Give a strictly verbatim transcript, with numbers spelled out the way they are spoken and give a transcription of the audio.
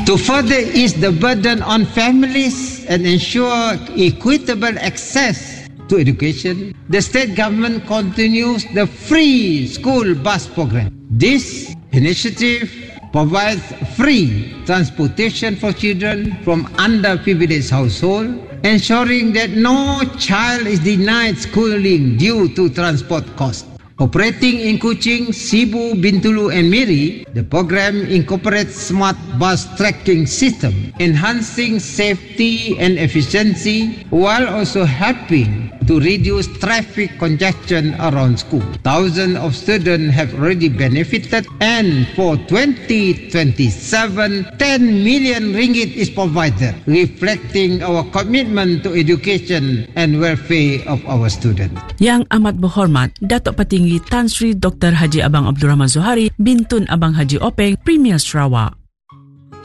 To further ease the burden on families and ensure equitable access to education, the state government continues the free school bus program. This initiative provides free transportation for children from underprivileged households, ensuring that no child is denied schooling due to transport costs. Operating in Kuching, Cebu, Bintulu and Miri, the program incorporates smart bus tracking system, enhancing safety and efficiency while also helping to reduce traffic congestion around school. Thousands of students have already benefited, and for twenty twenty-seven, ten million ringgit is provided, reflecting our commitment to education and welfare of our students. Yang amat berhormat, Datuk Petinggi Tan Sri Doktor Haji Abang Abdul Rahman Zohari, Bintun Abang Haji Openg, Premier Sarawak.